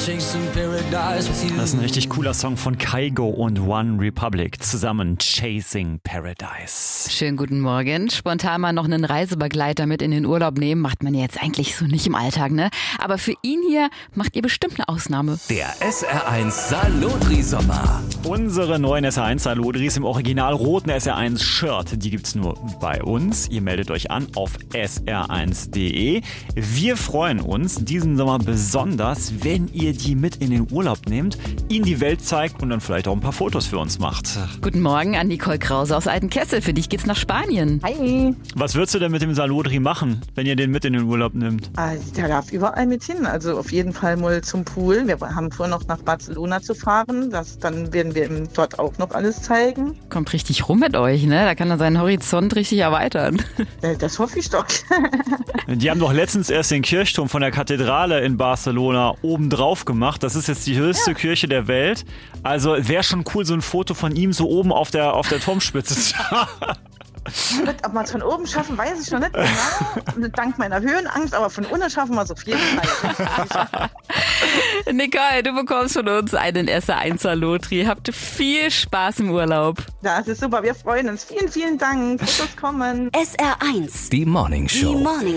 Das ist ein richtig cooler Song von Kygo und One Republic. Zusammen Chasing Paradise. Schönen guten Morgen. Spontan mal noch einen Reisebegleiter mit in den Urlaub nehmen, macht man jetzt eigentlich so nicht im Alltag, ne? Aber für ihn hier macht ihr bestimmt eine Ausnahme. Der SR1 Salotri-Sommer. Unsere neuen SR1 Salotris im original roten SR1 Shirt, die gibt's nur bei uns. Ihr meldet euch an auf sr1.de. Wir freuen uns diesen Sommer besonders, wenn ihr die mit in den Urlaub nehmt, ihnen die Welt zeigt und dann vielleicht auch ein paar Fotos für uns macht. Guten Morgen an Nicole Krause aus Altenkessel. Für dich geht's nach Spanien. Hi. Was würdest du denn mit dem Salotri machen, wenn ihr den mit in den Urlaub nimmt? Also, der darf überall mit hin. Also auf jeden Fall mal zum Pool. Wir haben vor, noch nach Barcelona zu fahren. Dann werden wir ihm dort auch noch alles zeigen. Kommt richtig rum mit euch, ne? Da kann er seinen Horizont richtig erweitern. Das hoffe ich doch. Die haben doch letztens erst den Kirchturm von der Kathedrale in Barcelona obendrauf gemacht. Das ist jetzt die höchste Kirche der Welt. Also wäre schon cool, so ein Foto von ihm so oben auf der Turmspitze zu haben. Ob man es von oben schaffen, weiß ich noch nicht genau. Dank meiner Höhenangst, aber von unten schaffen wir es auf jeden Fall. Nicole, du bekommst von uns einen SR1 Salotri. Habt viel Spaß im Urlaub. Das ist super, wir freuen uns. Vielen, vielen Dank. Fotos kommen. SR1. Die Morning Show.